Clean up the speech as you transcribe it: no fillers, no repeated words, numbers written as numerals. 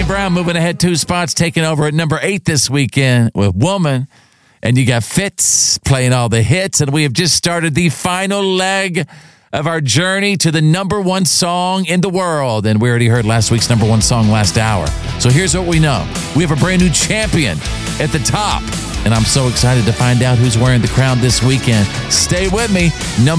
Brown moving ahead 2 spots, taking over at number 8 this weekend with Woman. And you got Fitz playing all the hits. And we have just started the final leg of our journey to the number 1 song in the world. And we already heard last week's number 1 song last hour. So here's what we know. We have a brand new champion at the top. And I'm so excited to find out who's wearing the crown this weekend. Stay with me. Number